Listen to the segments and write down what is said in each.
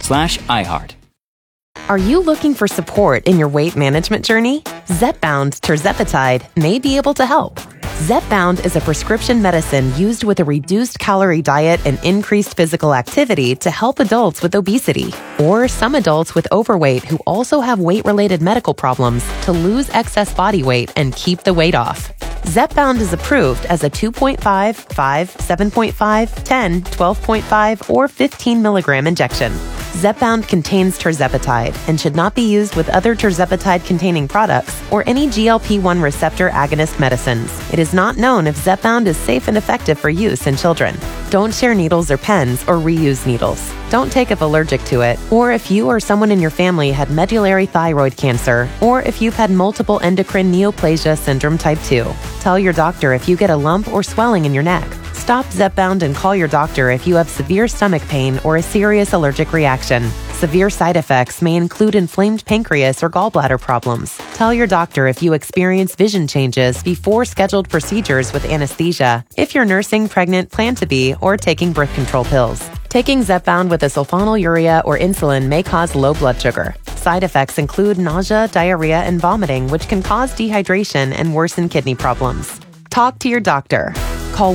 Zepbound.com/iHeart. Are you looking for support in your weight management journey? Zepbound tirzepatide may be able to help. Zepbound is a prescription medicine used with a reduced calorie diet and increased physical activity to help adults with obesity or some adults with overweight who also have weight-related medical problems to lose excess body weight and keep the weight off. Zepbound is approved as a 2.5, 5, 7.5, 10, 12.5, or 15 milligram injection. Zepbound contains tirzepatide and should not be used with other tirzepatide-containing products or any GLP-1 receptor agonist medicines. It is not known if Zepbound is safe and effective for use in children. Don't share needles or pens or reuse needles. Don't take if allergic to it, or if you or someone in your family had medullary thyroid cancer, or if you've had multiple endocrine neoplasia syndrome type 2. Tell your doctor if you get a lump or swelling in your neck. Stop Zepbound and call your doctor if you have severe stomach pain or a serious allergic reaction. Severe side effects may include inflamed pancreas or gallbladder problems. Tell your doctor if you experience vision changes before scheduled procedures with anesthesia, if you're nursing, pregnant, plan to be, or taking birth control pills. Taking Zepbound with a sulfonylurea or insulin may cause low blood sugar. Side effects include nausea, diarrhea, and vomiting, which can cause dehydration and worsen kidney problems. Talk to your doctor. Call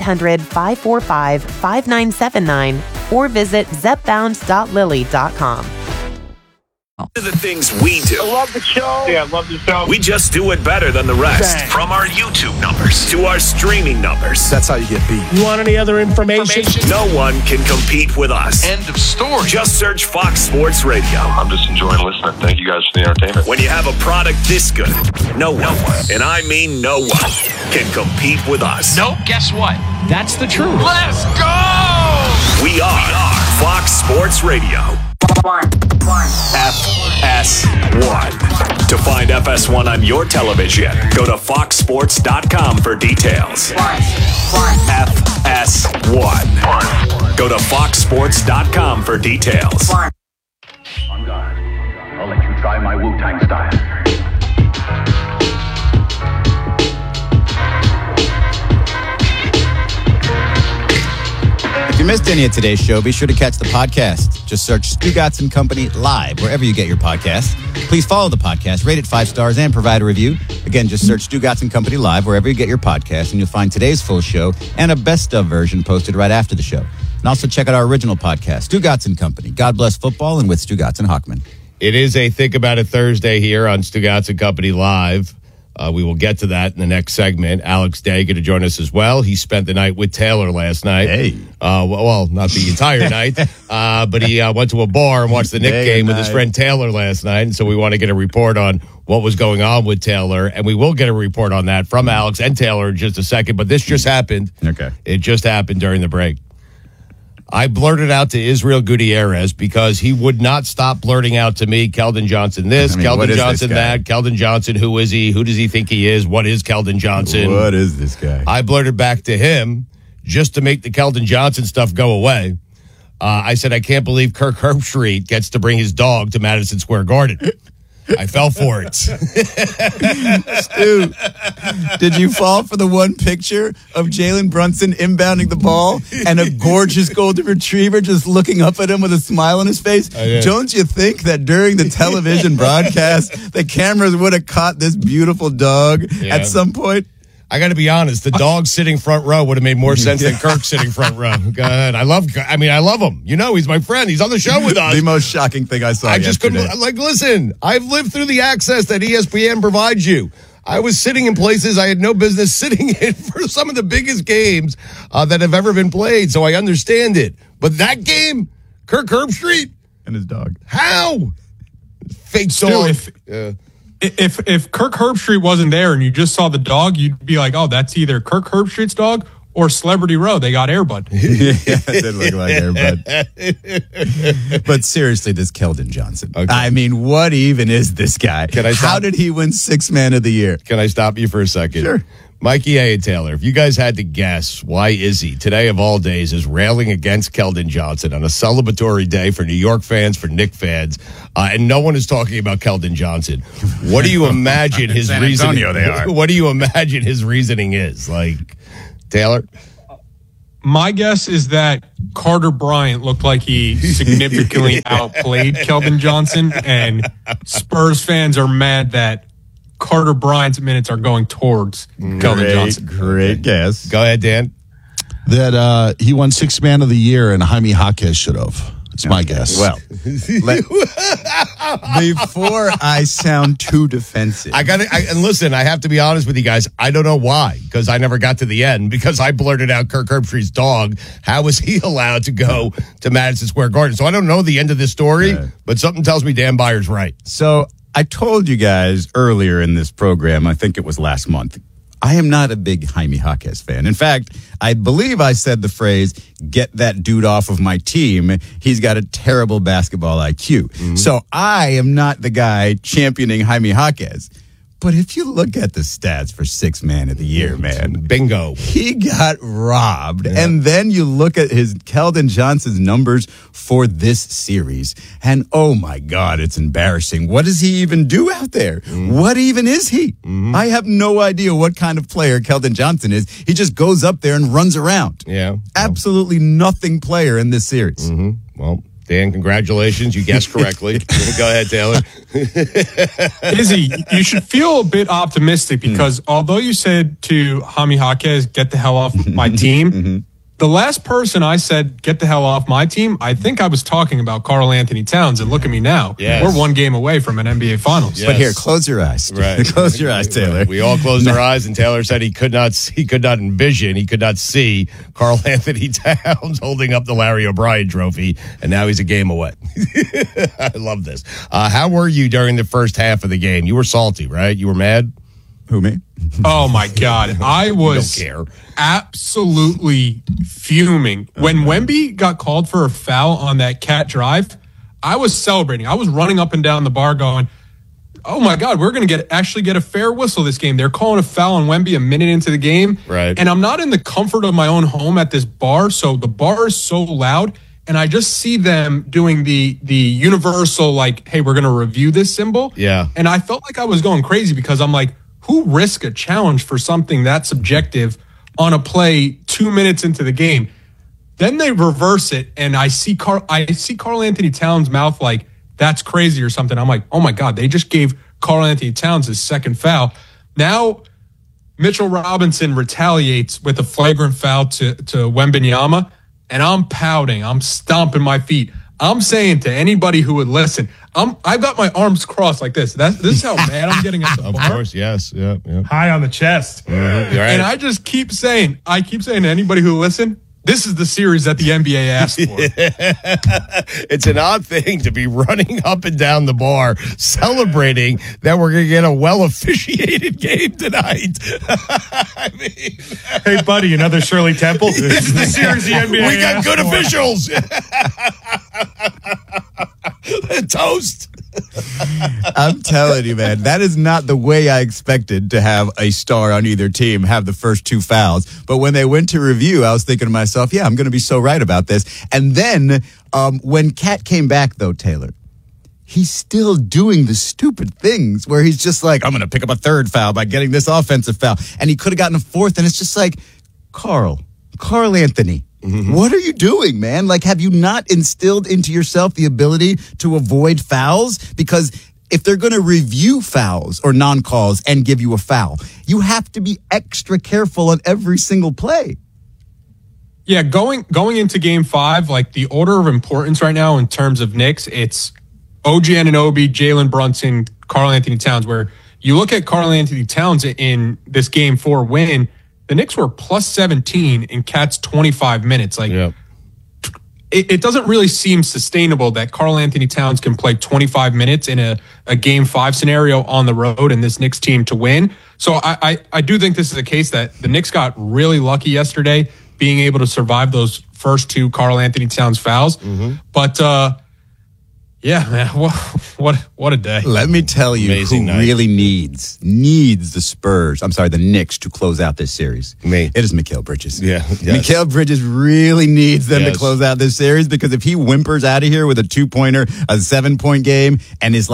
1-800-545-5979 or visit zepbound.lily.com. The things we do. I love the show. Yeah, I love the show. We just do it better than the rest. Bang. From our YouTube numbers to our streaming numbers. That's how you get beat. You want any other information? No one can compete with us. End of story. Just search Fox Sports Radio. I'm just enjoying listening. Thank you guys for the entertainment. When you have a product this good, no one, and I mean no one, can compete with us. Nope, guess what? That's the truth. Let's go! We are Fox Sports Radio. FS1. To find FS1 on your television, go to foxsports.com for details. FS1. Go to foxsports.com for details. On guard. I'll let you try my Wu-Tang style. If you missed any of today's show, be sure to catch the podcast. Just search Stu Gatson Company Live wherever you get your podcasts. Please follow the podcast, rate it 5 stars, and provide a review. Again, just search Stu Gatson Company Live wherever you get your podcasts, and you'll find today's full show and a best-of version posted right after the show. And also check out our original podcast, Stu Gatson Company, God Bless Football, and with Stu Gatson Hockman. It is a Think About It Thursday here on Stu Gatson Company Live. We will get to that in the next segment. Alex Day going to join us as well. He spent the night with Taylor last night. Hey. Well, not the entire night, but he went to a bar and watched the Knick game with his friend Taylor last night. And so we want to get a report on what was going on with Taylor. And we will get a report on that from Alex and Taylor in just a second. But this just happened. Okay. It just happened during the break. I blurted out to Israel Gutierrez because he would not stop blurting out to me, Keldon Johnson this, Keldon Johnson that, Keldon Johnson, who is he? Who does he think he is? What is Keldon Johnson? What is this guy? I blurted back to him just to make the Keldon Johnson stuff go away. I said, I can't believe Kirk Herbstreit gets to bring his dog to Madison Square Garden. I fell for it. Stu, did you fall for the one picture of Jalen Brunson inbounding the ball and a gorgeous golden retriever just looking up at him with a smile on his face? Don't you think that during the television broadcast, the cameras would have caught this beautiful dog at some point? I got to be honest. The dog sitting front row would have made more sense than Kirk sitting front row. Go ahead. I love him. You know, he's my friend. He's on the show with us. The most shocking thing I saw yesterday. Listen, I've lived through the access that ESPN provides you. I was sitting in places I had no business sitting in for some of the biggest games that have ever been played, so I understand it. But that game, Kirk Herbstreit and his dog. How? Fake dog. If Kirk Herbstreit wasn't there and you just saw the dog, you'd be like, oh, that's either Kirk Herbstreit's dog or Celebrity Row. They got Airbud. Yeah, it did look like Airbud. But seriously, this Keldon Johnson. Okay. I mean, what even is this guy? How did he win 6th Man of the Year? Can I stop you for a second? Sure. Mikey A. and Taylor, if you guys had to guess why Izzy, today of all days, is railing against Keldon Johnson on a celebratory day for New York fans, for Knick fans, and no one is talking about Keldon Johnson, what do you imagine his reasoning? They are. What do you imagine his reasoning is? Like, Taylor? My guess is that Carter Bryant looked like he significantly outplayed Keldon Johnson, and Spurs fans are mad that Carter Bryant's minutes are going towards Keldon Johnson. Great guess. Go ahead, Dan. That he won Sixth Man of the Year, and Jaime Jaquez should have. It's my guess. Well, before I sound too defensive, and listen, I have to be honest with you guys. I don't know why, because I never got to the end, because I blurted out Kirk Herbstreit's dog. How was he allowed to go to Madison Square Garden? So I don't know the end of this story, but something tells me Dan Byer's right. So I told you guys earlier in this program, I think it was last month, I am not a big Jaime Jaquez fan. In fact, I believe I said the phrase, get that dude off of my team. He's got a terrible basketball IQ. Mm-hmm. So I am not the guy championing Jaime Jaquez. But if you look at the stats for Sixth Man of the Year, man. Bingo. He got robbed. Yeah. And then you look at his Keldon Johnson's numbers for this series. And oh my God, it's embarrassing. What does he even do out there? What even is he? I have no idea what kind of player Keldon Johnson is. He just goes up there and runs around. Yeah. Absolutely nothing player in this series. Well, Dan, congratulations. You guessed correctly. Go ahead, Taylor. Izzy, you should feel a bit optimistic because although you said to Jaime Jaquez, get the hell off my team, the last person I said, get the hell off my team, I think I was talking about Karl Anthony Towns, and look at me now. Yes. We're one game away from an NBA Finals. But here, close your eyes. Right. Close your eyes, Taylor. We all closed our eyes, and Taylor said he could not envision, he could not see Karl Anthony Towns holding up the Larry O'Brien trophy, and now he's a game away. I love this. How were you during the first half of the game? You were salty, right? You were mad? Who, me? Oh, my God. I was absolutely fuming. When Wemby got called for a foul on that cat drive, I was celebrating. I was running up and down the bar going, oh, my God, we're going to actually get a fair whistle this game. They're calling a foul on Wemby a minute into the game. Right. And I'm not in the comfort of my own home at this bar, so the bar is so loud. And I just see them doing the universal, like, hey, we're going to review this symbol. Yeah. And I felt like I was going crazy because I'm like, who risk a challenge for something that subjective on a play 2 minutes into the game? Then they reverse it, and I see Karl Anthony Towns' mouth like, that's crazy or something. I'm like, oh, my God, they just gave Karl Anthony Towns his second foul. Now Mitchell Robinson retaliates with a flagrant foul to Wembanyama, and I'm pouting. I'm stomping my feet. I'm saying to anybody who would listen, I've got my arms crossed like this. This is how mad I'm getting at the bar. Of course, yes. Yeah. High on the chest. Right. And I just keep saying to anybody who listen, this is the series that the NBA asked for. It's an odd thing to be running up and down the bar celebrating that we're going to get a well-officiated game tonight. I mean, hey, buddy, another Shirley Temple? This is the series the NBA we got good for. officials. Toast. I'm telling you, man, that is not the way I expected to have a star on either team have the first two fouls. But when they went to review, I was thinking to myself, yeah, I'm going to be so right about this. And then when Cat came back, though, Taylor, he's still doing the stupid things where he's just like, I'm going to pick up a third foul by getting this offensive foul. And he could have gotten a fourth. And it's just like, Karl Anthony. What are you doing, man? Like, have you not instilled into yourself the ability to avoid fouls? Because if they're going to review fouls or non-calls and give you a foul, you have to be extra careful on every single play. Yeah, going into Game 5, like the order of importance right now in terms of Knicks, it's OG Anunoby, Jalen Brunson, Karl Anthony Towns, where you look at Karl Anthony Towns in this Game 4 win, the Knicks were plus 17 in Cat's 25 minutes. Like, it doesn't really seem sustainable that Karl Anthony Towns can play 25 minutes in a Game 5 scenario on the road and this Knicks team to win. So I do think this is a case that the Knicks got really lucky yesterday being able to survive those first two Karl Anthony Towns fouls. But, yeah, man, what a day. Let me tell you Amazing who night. really needs the Knicks to close out this series. Me. It is Mikal Bridges. Yeah, yes. Mikal Bridges really needs them Yes. to close out this series because if he whimpers out of here with a 2-pointer, a 7-point game, and is like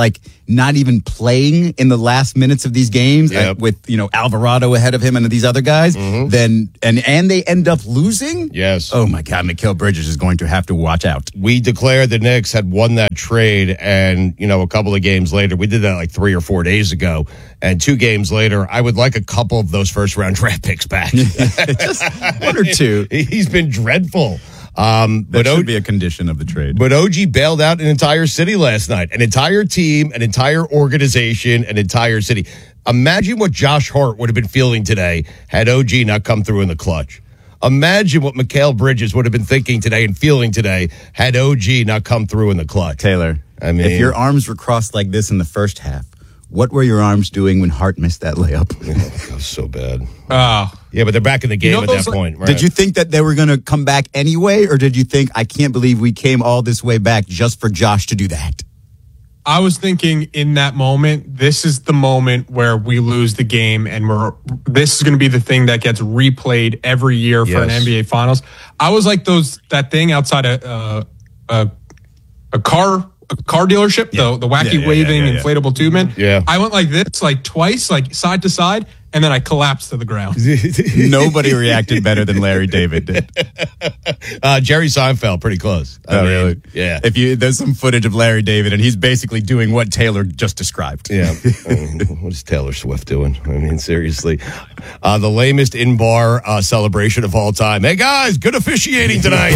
not even playing in the last minutes of these games with, Alvarado ahead of him and these other guys, then and they end up losing? Yes. Oh, my God. Mikal Bridges is going to have to watch out. We declared the Knicks had won that trade, and, a couple of games later, we did that like 3 or 4 days ago, and 2 games later, I would like a couple of those first-round draft picks back. Just 1 or 2. He's been dreadful. That should be a condition of the trade. But OG bailed out an entire city last night. An entire team, an entire organization, an entire city. Imagine what Josh Hart would have been feeling today had OG not come through in the clutch. Imagine what Mikal Bridges would have been thinking today and feeling today had OG not come through in the clutch. Taylor, if your arms were crossed like this in the first half, what were your arms doing when Hart missed that layup? That was so bad. Yeah, but they're back in the game at that point. Right? Did you think that they were going to come back anyway, or did you think, I can't believe we came all this way back just for Josh to do that? I was thinking in that moment, this is the moment where we lose the game, and this is going to be the thing that gets replayed every year for an NBA Finals. I was like that thing outside a car dealership, the wacky waving inflatable tube man. Yeah. I went like this, like twice, like side to side, and then I collapsed to the ground. Nobody reacted better than Larry David did. Jerry Seinfeld, pretty close. Really? Yeah. There's some footage of Larry David, and he's basically doing what Taylor just described. Yeah. What is Taylor Swift doing? Seriously. The lamest in-bar celebration of all time. Hey, guys, good officiating tonight.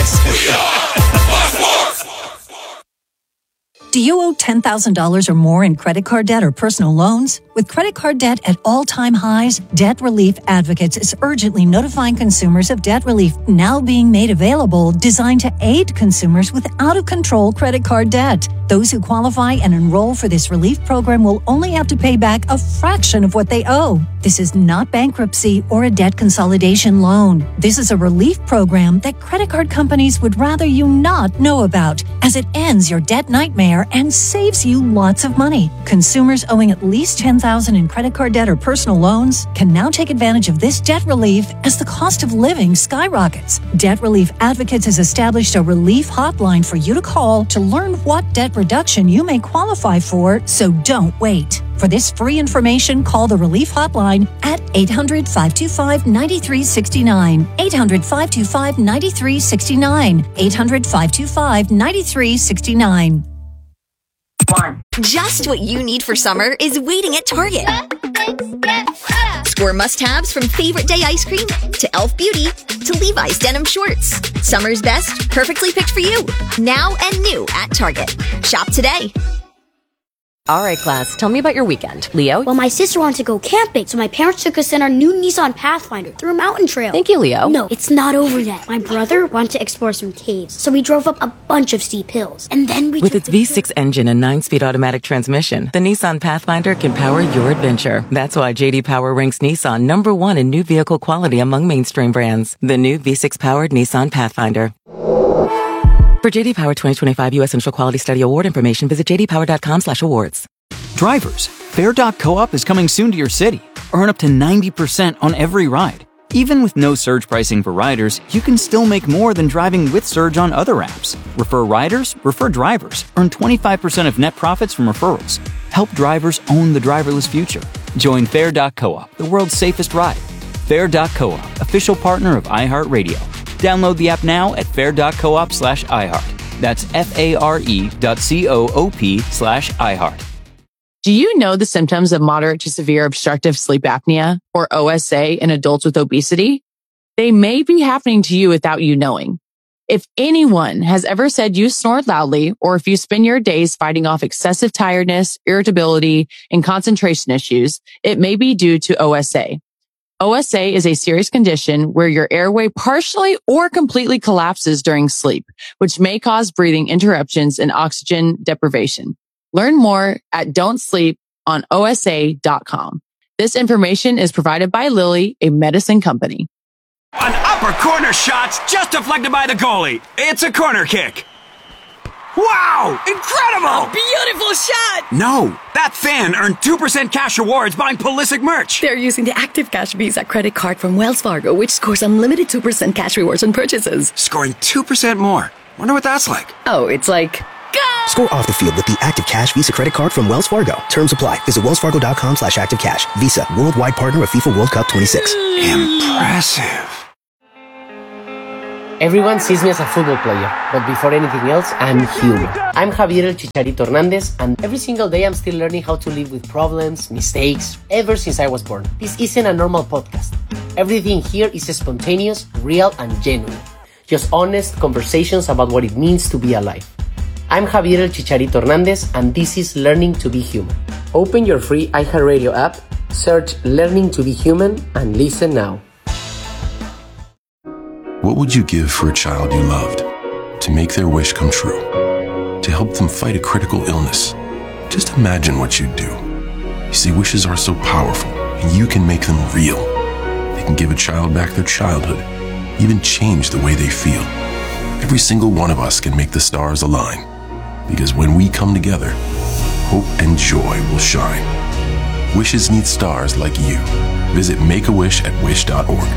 Do you owe $10,000 or more in credit card debt or personal loans? With credit card debt at all-time highs, Debt Relief Advocates is urgently notifying consumers of debt relief now being made available, designed to aid consumers with out-of-control credit card debt. Those who qualify and enroll for this relief program will only have to pay back a fraction of what they owe. This is not bankruptcy or a debt consolidation loan. This is a relief program that credit card companies would rather you not know about, as it ends your debt nightmare and saves you lots of money. Consumers owing at least $10,000 in credit card debt or personal loans can now take advantage of this debt relief as the cost of living skyrockets. Debt Relief Advocates has established a relief hotline for you to call to learn what debt reduction you may qualify for, so don't wait. For this free information, call the Relief Hotline at 800-525-9369. 800-525-9369. 800-525-9369. Just what you need for summer is waiting at Target. Score must-haves from favorite day ice cream to Elf Beauty to Levi's denim shorts. Summer's best, perfectly picked for you. Now and new at Target. Shop today. All right, class, tell me about your weekend. Leo? Well, my sister wanted to go camping, so my parents took us in our new Nissan Pathfinder through a mountain trail. Thank you, Leo. No, it's not over yet. My brother wanted to explore some caves, so we drove up a bunch of steep hills. And then we With its V6 engine and 9-speed automatic transmission, the Nissan Pathfinder can power your adventure. That's why J.D. Power ranks Nissan #1 in new vehicle quality among mainstream brands. The new V6-powered Nissan Pathfinder. For J.D. Power 2025 U.S. Initial Quality Study Award information, visit jdpower.com/awards. Drivers, Fair.coop is coming soon to your city. Earn up to 90% on every ride. Even with no surge pricing for riders, you can still make more than driving with surge on other apps. Refer riders, refer drivers. Earn 25% of net profits from referrals. Help drivers own the driverless future. Join Fair.coop, the world's safest ride. Fair.coop, official partner of iHeartRadio. Download the app now at fair.coop/iHeart. That's FARE.coop/iHeart. Do you know the symptoms of moderate to severe obstructive sleep apnea, or OSA, in adults with obesity? They may be happening to you without you knowing. If anyone has ever said you snore loudly, or if you spend your days fighting off excessive tiredness, irritability, and concentration issues, it may be due to OSA. OSA is a serious condition where your airway partially or completely collapses during sleep, which may cause breathing interruptions and oxygen deprivation. Learn more at don'tsleeponosa.com. This information is provided by Lilly, a medicine company. An upper corner shot's just deflected by the goalie. It's a corner kick. Wow! Incredible! Beautiful shot! No, that fan earned 2% cash rewards buying Pulisic merch. They're using the Active Cash Visa credit card from Wells Fargo, which scores unlimited 2% cash rewards on purchases. Scoring 2% more. Wonder what that's like. Oh, it's like, go! Score off the field with the Active Cash Visa credit card from Wells Fargo. Terms apply. Visit wellsfargo.com/activecash. Visa, worldwide partner of FIFA World Cup 26. Impressive. Everyone sees me as a football player, but before anything else, I'm human. I'm Javier El Chicharito Hernandez, and every single day I'm still learning how to live with problems, mistakes, ever since I was born. This isn't a normal podcast. Everything here is spontaneous, real, and genuine. Just honest conversations about what it means to be alive. I'm Javier El Chicharito Hernandez, and this is Learning to be Human. Open your free iHeartRadio app, search Learning to be Human, and listen now. What would you give for a child you loved? To make their wish come true? To help them fight a critical illness? Just imagine what you'd do. You see, wishes are so powerful, and you can make them real. They can give a child back their childhood, even change the way they feel. Every single one of us can make the stars align, because when we come together, hope and joy will shine. Wishes need stars like you. Visit Make-A-Wish at wish.org.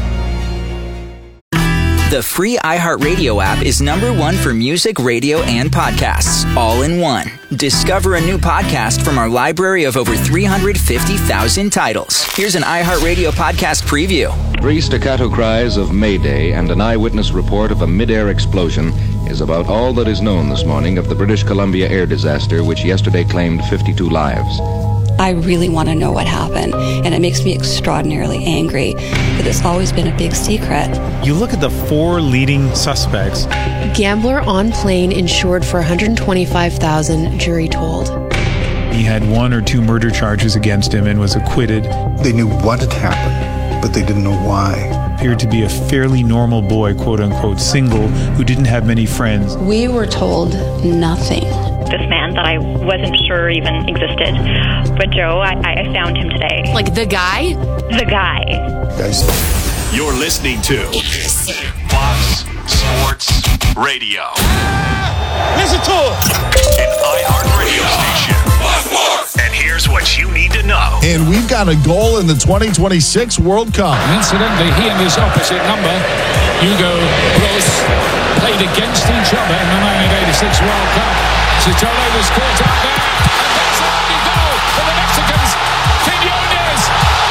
The free iHeartRadio app is #1 for music, radio, and podcasts, all in one. Discover a new podcast from our library of over 350,000 titles. Here's an iHeartRadio podcast preview. 3 staccato cries of Mayday and an eyewitness report of a mid-air explosion is about all that is known this morning of the British Columbia air disaster, which yesterday claimed 52 lives. I really want to know what happened, and it makes me extraordinarily angry that it's always been a big secret. You look at the 4 leading suspects. Gambler on plane insured for $125,000, jury told. He had 1 or 2 murder charges against him and was acquitted. They knew what had happened, but they didn't know why. Appeared to be a fairly normal boy, quote unquote, single, who didn't have many friends. We were told nothing. This man that I wasn't sure even existed. But Joe, I found him today. Like the guy? The guy. Guys. You're listening to Fox Sports Radio. Listen to it. An iHeart radio station. And here's what you need to know. And we've got a goal in the 2026 World Cup. Incidentally, he and his opposite number, Hugo Broos, played against each other in the 1986 World Cup. Chicharito was caught out there, and that's an only goal for the Mexicans. Quinones,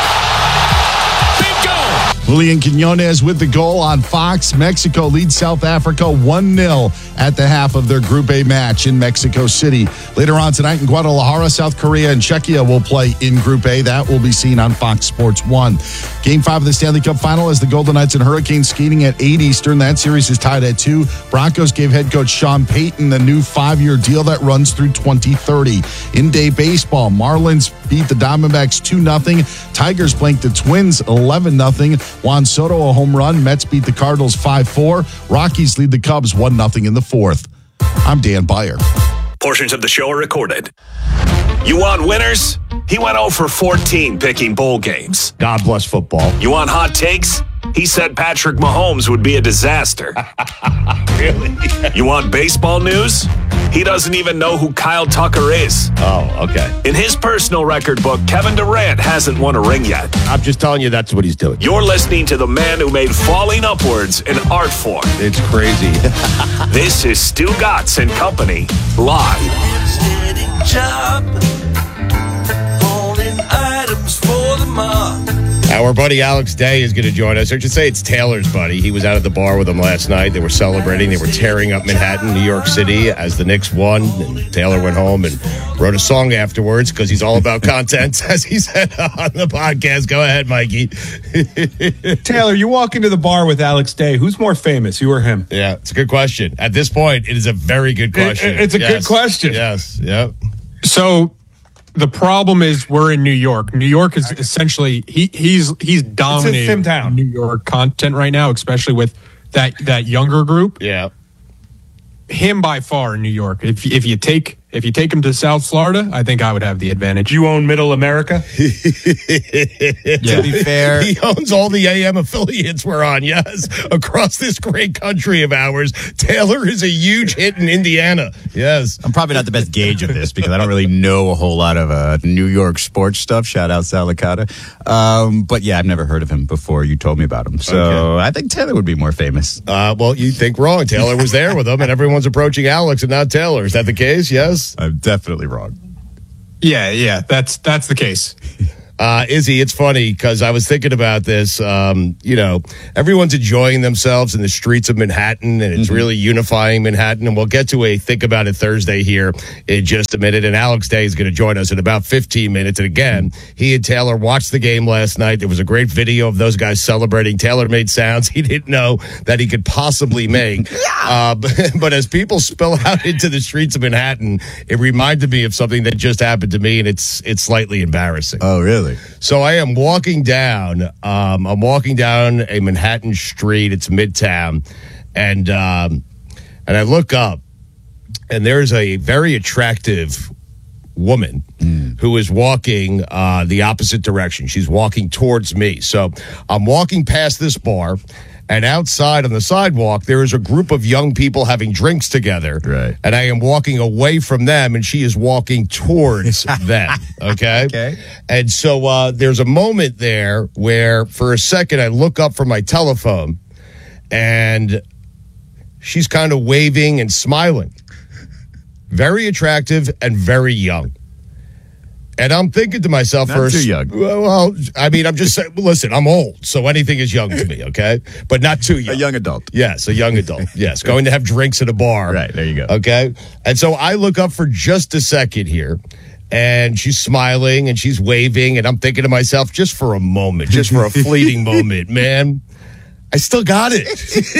big goal. Julian Quinones with the goal on Fox. Mexico leads South Africa 1-0 at the half of their Group A match in Mexico City. Later on tonight in Guadalajara, South Korea and Czechia will play in Group A. That will be seen on Fox Sports 1. Game 5 of the Stanley Cup Final as the Golden Knights and Hurricanes skating at 8 Eastern. That series is tied at 2. Broncos gave head coach Sean Payton the new 5-year deal that runs through 2030. In-day baseball, Marlins beat the Diamondbacks 2-0. Tigers blanked the Twins 11-0. Juan Soto a home run. Mets beat the Cardinals 5-4. Rockies lead the Cubs 1-0 in the 4th. I'm Dan Beyer. Portions of the show are recorded. You want winners? He went 0 for 14 picking bowl games. God bless football. You want hot takes? He said Patrick Mahomes would be a disaster. Really? You want baseball news? He doesn't even know who Kyle Tucker is. Oh, okay. In his personal record book, Kevin Durant hasn't won a ring yet. I'm just telling you that's what he's doing. You're listening to the man who made falling upwards an art form. It's crazy. This is Stu Gatz and Company, live. Our buddy Alex Day is going to join us. I should say it's Taylor's buddy. He was out at the bar with him last night. They were celebrating. They were tearing up Manhattan, New York City as the Knicks won. And Taylor went home and wrote a song afterwards because he's all about content, as he said on the podcast. Go ahead, Mikey. Taylor, you walk into the bar with Alex Day. Who's more famous, you or him? Yeah, it's a good question. At this point, it is a very good question. It's a good question. Yes, yep. So the problem is we're in New York. New York is essentially he's dominating New York content right now, especially with that younger group. Yeah, him by far in New York. If you take if you take him to South Florida, I think I would have the advantage. You own Middle America? To be fair, he owns all the AM affiliates we're on, yes, across this great country of ours. Taylor is a huge hit in Indiana, yes. I'm probably not the best gauge of this because I don't really know a whole lot of New York sports stuff. Shout out Sal Licata. But yeah, I've never heard of him before you told me about him. So I think Taylor would be more famous. Well, you think wrong. Taylor was there with him, and everyone's approaching Alex and not Taylor. Is that the case? Yes? I'm definitely wrong. Yeah, that's the case. Izzy, it's funny because I was thinking about this. Everyone's enjoying themselves in the streets of Manhattan, and it's really unifying Manhattan. And we'll get to a Think About It Thursday here in just a minute. And Alex Day is going to join us in about 15 minutes. And again, he and Taylor watched the game last night. There was a great video of those guys celebrating. Taylor made sounds he didn't know that he could possibly make. But as people spill out into the streets of Manhattan, it reminded me of something that just happened to me, and it's slightly embarrassing. Oh, really? So I am walking down. I'm walking down a Manhattan street. It's Midtown, and I look up, and there's a very attractive woman who is walking the opposite direction. She's walking towards me. So I'm walking past this bar. And outside on the sidewalk, there is a group of young people having drinks together. Right. And I am walking away from them, and she is walking towards them. Okay? Okay. And so there's a moment there where, for a second, I look up from my telephone, and she's kind of waving and smiling. Very attractive and very young. And I'm thinking to myself, Not first, too young. Well, I mean, I'm just saying, listen, I'm old, so anything is young to me, okay? But not too young. A young adult. Yes, a young adult. Yes, going to have drinks at a bar. Right, there you go. Okay? And so I look up for just a second here, and she's smiling, and she's waving, and I'm thinking to myself, just for a moment, just for a fleeting moment, man, I still got it.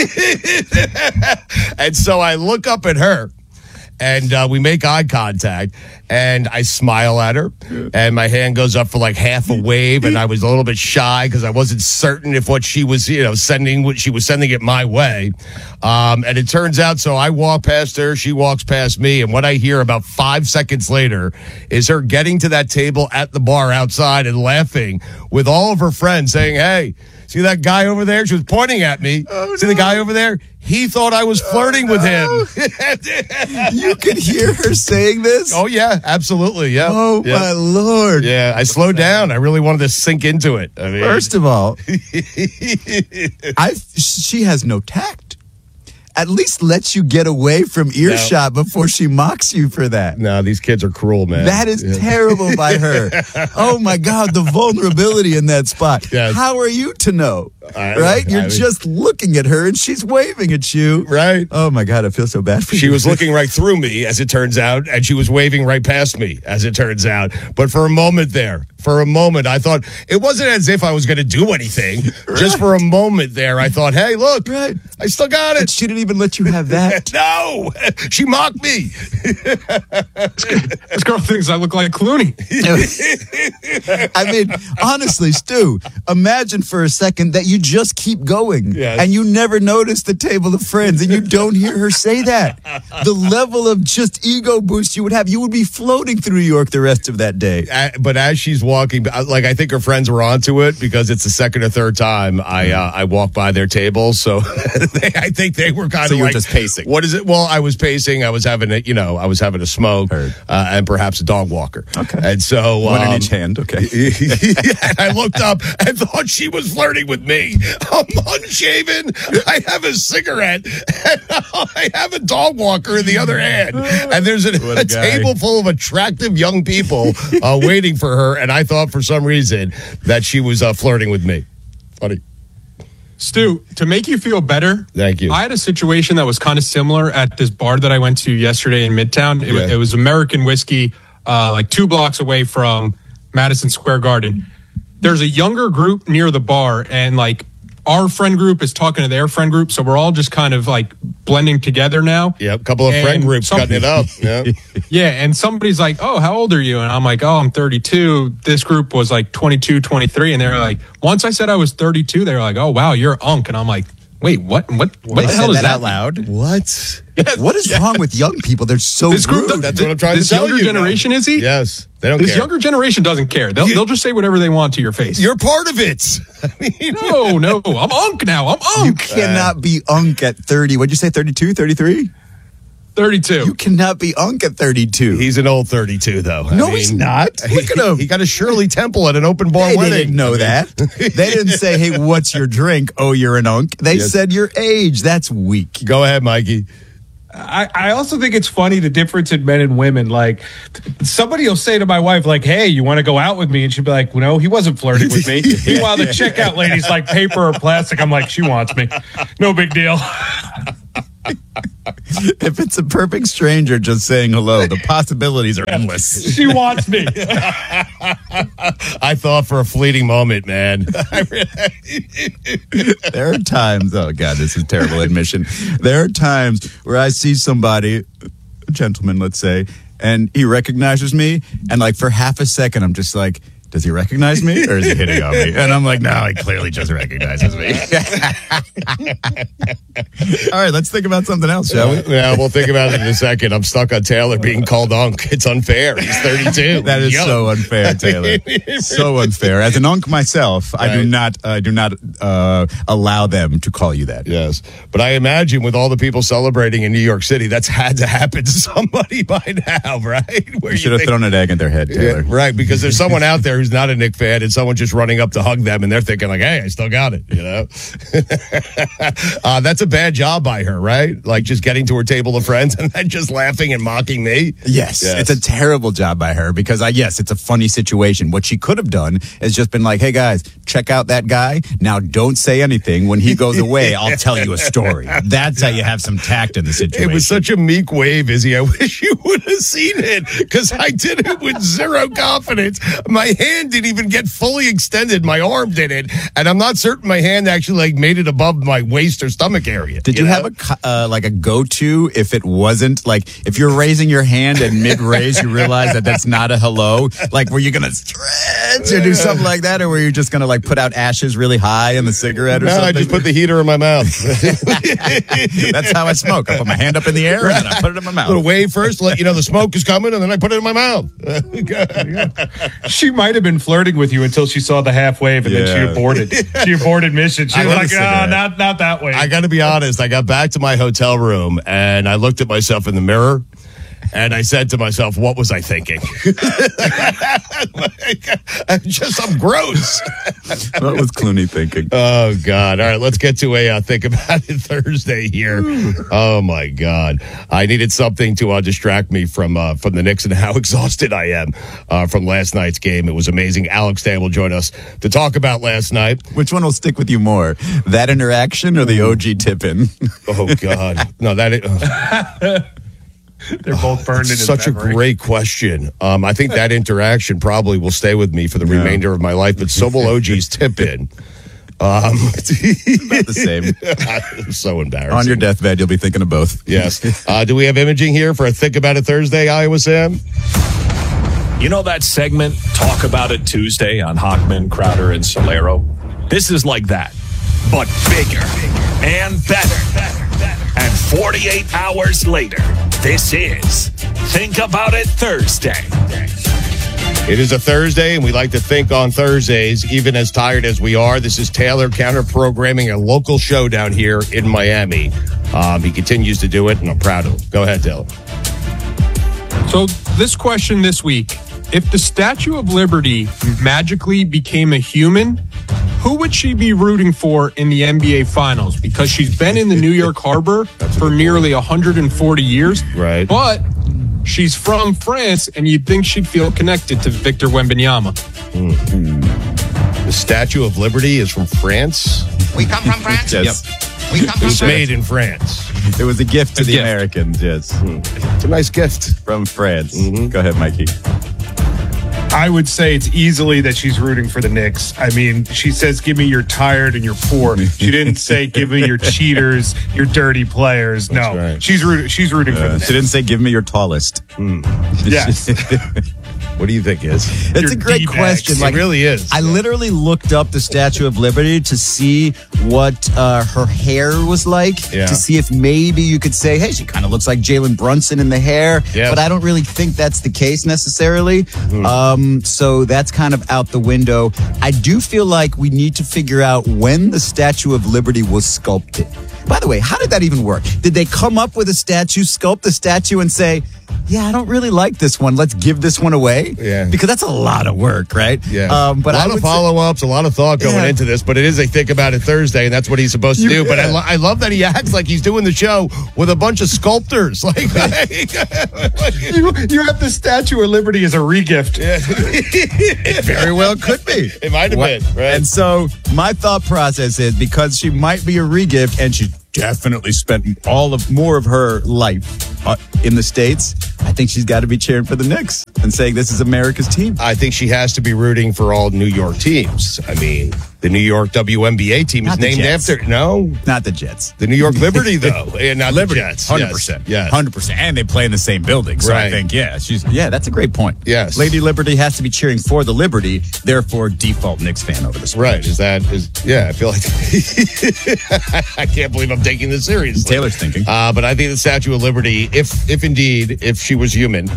And so I look up at her, and we make eye contact, and I smile at her, and my hand goes up for like half a wave, and I was a little bit shy because I wasn't certain if what she was, sending it my way. And it turns out, so I walk past her, she walks past me, and what I hear about 5 seconds later is her getting to that table at the bar outside and laughing with all of her friends saying, "Hey, see that guy over there?" She was pointing at me. See the guy over there? He thought I was flirting with him. You could hear her saying this? Oh, yeah, absolutely. Yeah. Oh, yeah. my Lord. Yeah, I slowed down. I really wanted to sink into it. I mean, First of all, she has no tact. At least lets you get away from earshot before she mocks you for that. No, these kids are cruel, man. That is terrible by her. Oh, my God, the vulnerability in that spot. Yes. How are you to know? Right? You're just looking at her and she's waving at you. Right. Oh, my God, I feel so bad for you. She was looking right through me, as it turns out, and she was waving right past me, as it turns out. But for a moment there, I thought, it wasn't as if I was going to do anything. Right. Just for a moment there, I thought, hey, look, I still got it. And she didn't even let you have that. No, she mocked me. This girl thinks I look like Clooney. I mean, honestly, Stu, imagine for a second that you just keep going and you never notice the table of friends and you don't hear her say that. The level of just ego boost you would have, you would be floating through New York the rest of that day. But as she's walking, like, I think her friends were onto it because it's the second or third time I walk by their table. So I think they were kind of like, just pacing. What is it? Well, I was pacing. I was having a smoke and perhaps a dog walker. Okay. And so one in each hand. Okay. And I looked up and thought she was flirting with me. I'm unshaven. I have a cigarette. And I have a dog walker in the other hand. And there's a table full of attractive young people waiting for her. And I thought for some reason that she was flirting with me. Funny. Stu, to make you feel better, thank you. I had a situation that was kind of similar at this bar that I went to yesterday in Midtown. It was American Whiskey, like 2 blocks away from Madison Square Garden. There's a younger group near the bar, and like our friend group is talking to their friend group, so we're all just kind of like blending together now. Yep, a couple of friend groups cutting it up. Yeah. Yeah, and somebody's like, "Oh, how old are you?" And I'm like, "Oh, I'm 32." This group was like 22, 23, and they were like, once I said I was 32, they were like, "Oh, wow, you're unk." And I'm like, Wait, what the hell is that out loud? What? Yes. What is wrong with young people? They're so rude. That's what I'm trying to tell you. This younger generation, is he? Yes. They don't This care. younger generation doesn't care. They'll just say whatever they want to your face. You're part of it. No. I'm unk now. I'm unk. You cannot be unk at 30. What'd you say, 32, 33? 32. You cannot be unk at 32. He's an old 32, though. He's not. Look at him. He got a Shirley Temple at an open bar They wedding. didn't know that. They didn't say, hey, what's your drink? Oh, you're an unk. They said your age. That's weak. Go ahead, Mikey. I also think it's funny the difference in men and women. Like, somebody will say to my wife, like, hey, you want to go out with me? And she'd be like, no, he wasn't flirting with me. Meanwhile, the checkout lady's like, paper or plastic. I'm like, she wants me. No big deal. If it's a perfect stranger just saying hello, the possibilities are endless. She wants me. I thought for a fleeting moment, man. There are times, oh God, this is a terrible admission. There are times where I see somebody, a gentleman, let's say, and he recognizes me, and like for half a second, I'm just like, does he recognize me or is he hitting on me? And I'm like, no, he clearly just recognizes me. All right, let's think about something else, shall we? Yeah, we'll think about it in a second. I'm stuck on Taylor being called unk. It's unfair. He's 32. That is so unfair, Taylor. So unfair. As an unk myself, right. I do not allow them to call you that. Yes, but I imagine with all the people celebrating in New York City, that's had to happen to somebody by now, right? Where you should have thrown an egg in their head, Taylor. Yeah, right, because there's someone out there who's not a Knick fan and someone just running up to hug them and they're thinking like, hey, I still got it, you know? That's a bad job by her, right? Like just getting to her table of friends and then just laughing and mocking me. Yes. It's a terrible job by her because it's a funny situation. What she could have done is just been like, hey guys, check out that guy. Now don't say anything. When he goes away, I'll tell you a story. That's how you have some tact in the situation. It was such a meek wave, Izzy. I wish you would have seen it because I did it with zero confidence. My hand didn't even get fully extended. My arm did it. And I'm not certain my hand actually like made it above my waist or stomach area. Did you have a go-to if it wasn't like if you're raising your hand and mid-raise you realize that that's not a hello? Like were you going to stretch or do something like that or were you just going to like put out ashes really high in the cigarette or something? I just put the heater in my mouth. That's how I smoke. I put my hand up in the air and then I put it in my mouth. A little wave first, let you know the smoke is coming and then I put it in my mouth. She might have been flirting with you until she saw the half wave and then she aborted. She aborted mission. She was like, not that way. I got to be honest. I got back to my hotel room and I looked at myself in the mirror and I said to myself, what was I thinking? I'm gross. What was Clooney thinking? Oh, God. All right, let's get to a Think About It Thursday here. Oh, my God. I needed something to distract me from the Knicks and how exhausted I am from last night's game. It was amazing. Alex Day will join us to talk about last night. Which one will stick with you more, that interaction or the OG tip-in? Oh, God. No, they're both burned in his such memory. A great question. I think that interaction probably will stay with me for the remainder of my life, but so will OG's tip-in. It's about the same. So embarrassing. On your deathbed, you'll be thinking of both. Yes. Do we have imaging here for a Think About It Thursday, Iowa Sam? You know that segment, Talk About It Tuesday on Hochman, Crowder, and Solero? This is like that, but bigger and better. And 48 hours later, this is Think About It Thursday. It is a Thursday, and we like to think on Thursdays, even as tired as we are. This is Taylor counter-programming a local show down here in Miami. He continues to do it, and I'm proud of him. Go ahead, Taylor. So this question this week, if the Statue of Liberty magically became a human, who would she be rooting for in the NBA Finals? Because she's been in the New York Harbor for nearly 140 years. Right. But she's from France, and you'd think she'd feel connected to Victor Wembanyama. The Statue of Liberty is from France? We come from France? Yes. Yep. We come It was from made in France. It was a gift to the Americans, yes. It's a nice gift. From France. Go ahead, Mikey. I would say it's easily that she's rooting for the Knicks. I mean, she says, give me your tired and your poor. She didn't say, give me your cheaters, your dirty players. No, right. she's rooting for the Knicks. She didn't say, give me your tallest. Yes. What do you think is? It's a great question. It really is. I literally looked up the Statue of Liberty to see what her hair was like, to see if maybe you could say, hey, she kind of looks like Jalen Brunson in the hair. Yep. But I don't really think that's the case necessarily. So that's kind of out the window. I do feel like we need to figure out when the Statue of Liberty was sculpted. By the way, how did that even work? Did they come up with a statue, sculpt the statue, and say, yeah, I don't really like this one. Let's give this one away. Yeah. Because that's a lot of work, right? Yeah. But a lot of follow-ups, a lot of thought going into this, but it is a Think About It Thursday, and that's what he's supposed to do. But I love that he acts like he's doing the show with a bunch of sculptors. Like you have the Statue of Liberty as a regift. It very well could be. It might have been. Right? And so my thought process is, because she might be a regift and she definitely spent more of her life in the States, I think she's got to be cheering for the Knicks and saying this is America's team. I think she has to be rooting for all New York teams. I mean, the New York WNBA team is named after... No? Not the Jets. The New York Liberty, though. And not Liberty, the Jets. 100%. Yes. 100%. And they play in the same building. So I think, that's a great point. Yes. Lady Liberty has to be cheering for the Liberty, therefore default Knicks fan over the Spurs. Right. I feel like... I can't believe I'm taking this seriously. Taylor's thinking. But I think the Statue of Liberty, if indeed, if she was human,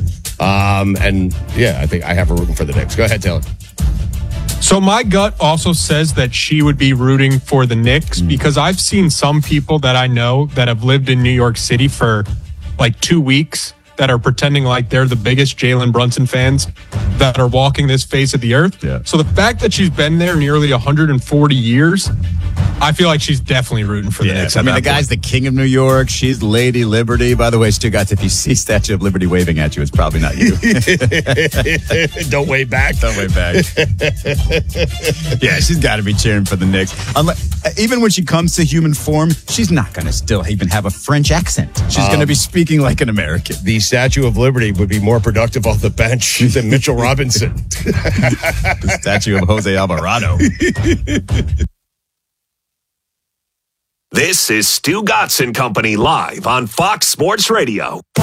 I think I have her rooting for the Knicks. Go ahead, Taylor. So my gut also says that she would be rooting for the Knicks because I've seen some people that I know that have lived in New York City for like 2 weeks that are pretending like they're the biggest Jalen Brunson fans that are walking this face of the earth. Yeah. So the fact that she's been there nearly 140 years, I feel like she's definitely rooting for the Knicks. I mean, the guy's the king of New York. She's Lady Liberty. By the way, Stugatz, if you see Statue of Liberty waving at you, it's probably not you. Don't wave back. Don't wave back. Yeah, she's got to be cheering for the Knicks. Even when she comes to human form, she's not going to still even have a French accent. She's going to be speaking like an American. The Statue of Liberty would be more productive off the bench than Mitchell Robinson. The statue of Jose Alvarado. This is Stu Gatz and Company live on Fox Sports Radio. Di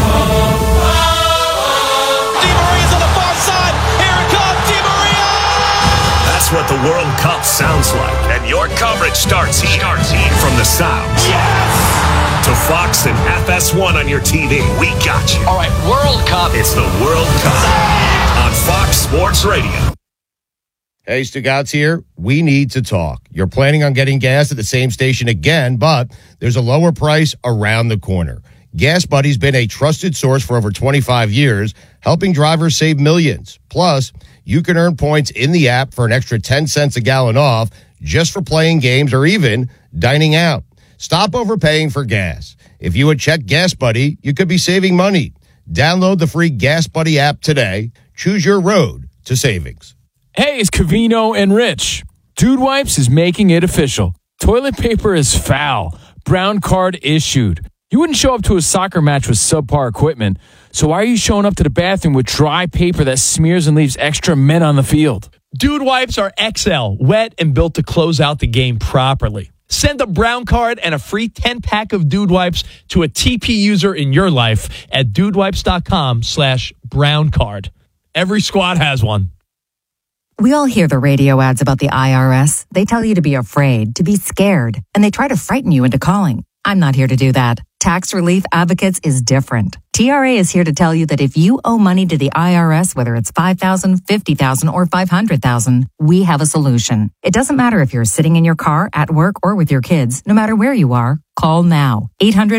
Maria's on the far side. Here it comes, Di Maria! That's what the World Cup sounds like. And your coverage starts here. From the sounds. Yes! To Fox and FS1 on your TV. We got you. All right, World Cup. It's the World Cup on Fox Sports Radio. Hey, Stugatz here. We need to talk. You're planning on getting gas at the same station again, but there's a lower price around the corner. Gas Buddy's been a trusted source for over 25 years, helping drivers save millions. Plus, you can earn points in the app for an extra 10 cents a gallon off just for playing games or even dining out. Stop overpaying for gas. If you would check Gas Buddy, you could be saving money. Download the free Gas Buddy app today. Choose your road to savings. Hey, it's Covino and Rich. Dude Wipes is making it official. Toilet paper is foul. Brown card issued. You wouldn't show up to a soccer match with subpar equipment, so why are you showing up to the bathroom with dry paper that smears and leaves extra men on the field? Dude Wipes are XL, wet and built to close out the game properly. Send a brown card and a free 10-pack of Dude Wipes to a TP user in your life at dudewipes.com/brown card. Every squad has one. We all hear the radio ads about the IRS. They tell you to be afraid, to be scared, and they try to frighten you into calling. I'm not here to do that. Tax Relief Advocates is different. TRA is here to tell you that if you owe money to the IRS, whether it's $5,000, $50,000, or $500,000, we have a solution. It doesn't matter if you're sitting in your car, at work, or with your kids. No matter where you are, call now.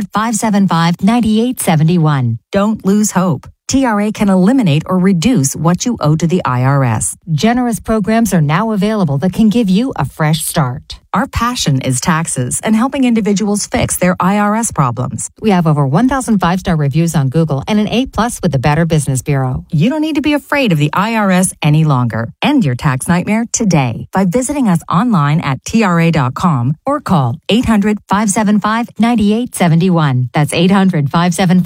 800-575-9871. Don't lose hope. TRA can eliminate or reduce what you owe to the IRS. Generous programs are now available that can give you a fresh start. Our passion is taxes and helping individuals fix their IRS problems. We have over 1,000 5-star reviews on Google and an A+ with the Better Business Bureau. You don't need to be afraid of the IRS any longer. End your tax nightmare today by visiting us online at TRA.com or call 800-575-9871. That's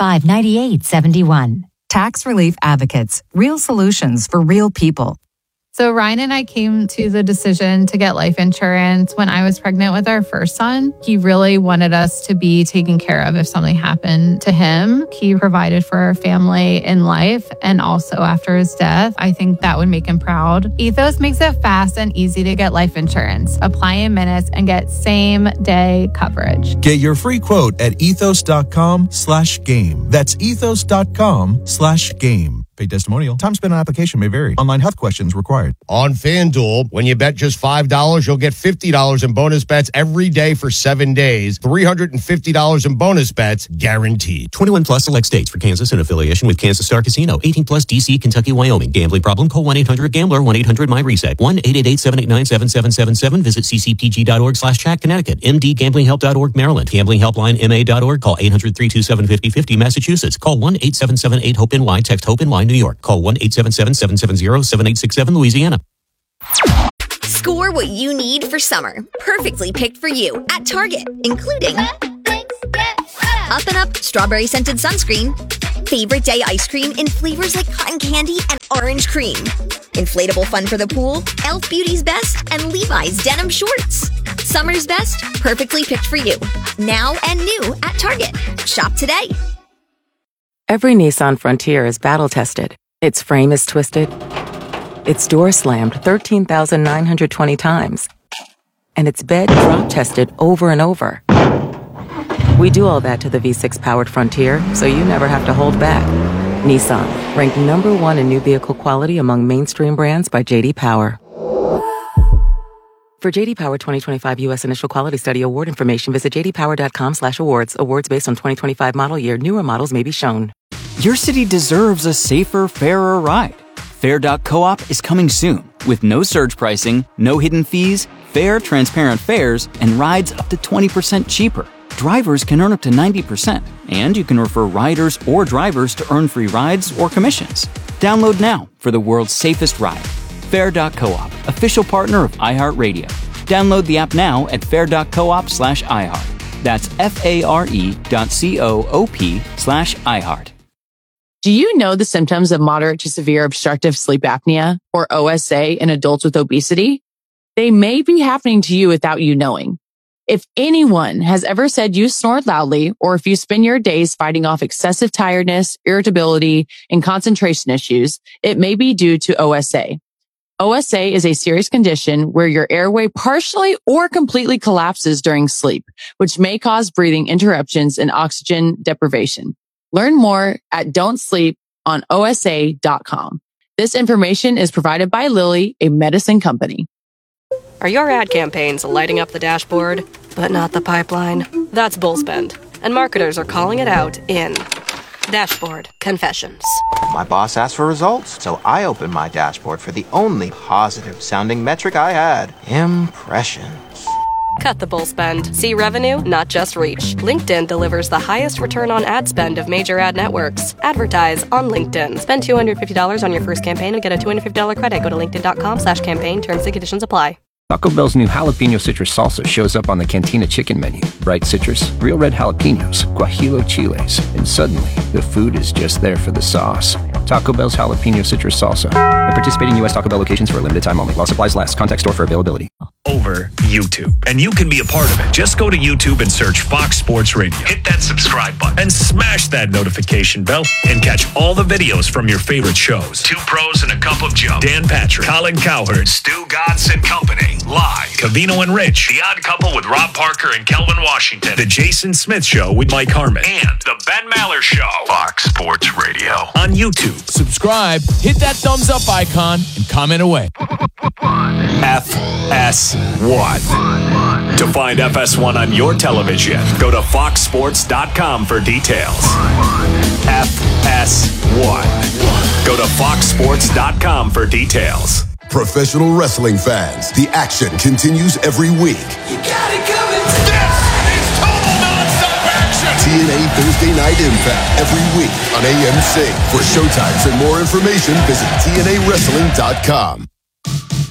800-575-9871. Tax Relief Advocates. Real solutions for real people. So Ryan and I came to the decision to get life insurance when I was pregnant with our first son. He really wanted us to be taken care of if something happened to him. He provided for our family in life and also after his death. I think that would make him proud. Ethos makes it fast and easy to get life insurance. Apply in minutes and get same-day coverage. Get your free quote at ethos.com/game. That's ethos.com/game. Paid testimonial. Time spent on application may vary. Online health questions required. On FanDuel, when you bet just $5, you'll get $50 in bonus bets every day for 7 days. $350 in bonus bets guaranteed. 21 plus select states. For Kansas in affiliation with Kansas Star Casino. 18 plus DC, Kentucky, Wyoming. Gambling problem? Call 1-800-GAMBLER. 1-800-MY-RESET. 1-888-789-7777. Visit ccpg.org/chat. Connecticut. mdgamblinghelp.org Maryland. Gamblinghelpline.ma.org. Call 800-327-5050 Massachusetts. Call 1-877-8-HOPE-NY. Text HOPE-NY New York. Call 1-877-770-7867 Louisiana. Score what you need for summer. Perfectly picked for you at Target, including Up and Up strawberry scented sunscreen, favorite day ice cream in flavors like cotton candy and orange cream, inflatable fun for the pool, Elf Beauty's Best, and Levi's denim shorts. Summer's best, perfectly picked for you. Now and new at Target. Shop today. Every Nissan Frontier is battle-tested. Its frame is twisted, its door slammed 13,920 times, and its bed drop-tested over and over. We do all that to the V6-powered Frontier, so you never have to hold back. Nissan, ranked number 1 in new vehicle quality among mainstream brands by J.D. Power. For J.D. Power 2025 U.S. Initial Quality Study Award information, visit jdpower.com/awards. Awards based on 2025 model year. Newer models may be shown. Your city deserves a safer, fairer ride. Fair.coop is coming soon with no surge pricing, no hidden fees, fair, transparent fares, and rides up to 20% cheaper. Drivers can earn up to 90%, and you can refer riders or drivers to earn free rides or commissions. Download now for the world's safest ride. Fair.coop, official partner of iHeartRadio. Download the app now at fair.coop/iHeart. That's FARE.coop/iHeart. Do you know the symptoms of moderate to severe obstructive sleep apnea, or OSA, in adults with obesity? They may be happening to you without you knowing. If anyone has ever said you snore loudly, or if you spend your days fighting off excessive tiredness, irritability, and concentration issues, it may be due to OSA. OSA is a serious condition where your airway partially or completely collapses during sleep, which may cause breathing interruptions and oxygen deprivation. Learn more at don'tsleeponosa.com. This information is provided by Lilly, a medicine company. Are your ad campaigns lighting up the dashboard, but not the pipeline? That's Bullspend, and marketers are calling it out in Dashboard Confessions. My boss asked for results, so I opened my dashboard for the only positive-sounding metric I had: impressions. Cut the bull spend. See revenue, not just reach. LinkedIn delivers the highest return on ad spend of major ad networks. Advertise on LinkedIn. Spend $250 on your first campaign and get a $250 credit. Go to linkedin.com/campaign. Terms and conditions apply. Taco Bell's new jalapeno citrus salsa shows up on the Cantina chicken menu. Bright citrus, real red jalapenos, guajillo chiles, and suddenly the food is just there for the sauce. Taco Bell's jalapeno citrus salsa. At participating U.S. Taco Bell locations for a limited time only. While supplies last. Contact store for availability. Over YouTube. And you can be a part of it. Just go to YouTube and search Fox Sports Radio. Hit that subscribe button and smash that notification bell and catch all the videos from your favorite shows. Two Pros and a Cup of Joe. Dan Patrick, Colin Cowherd, Stu Godson Company. Live. Covino and Rich. The Odd Couple with Rob Parker and Kelvin Washington. The Jason Smith Show with Mike Harmon. And The Ben Maller Show. Fox Sports Radio. On YouTube. Subscribe, hit that thumbs up icon, and comment away. FS1. To find FS1 on your television, go to foxsports.com for details. FS1. Go to foxsports.com for details. Professional wrestling fans, the action continues every week. You got it coming. This is total non-stop action. TNA Thursday Night Impact every week on AMC. For showtimes and more information, visit TNAWrestling.com.